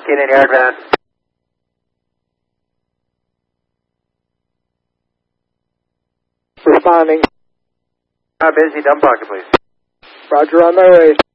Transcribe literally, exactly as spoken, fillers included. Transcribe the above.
Keenan Yard van. Responding. Uh, busy, dump pocket, please. Roger, on my way.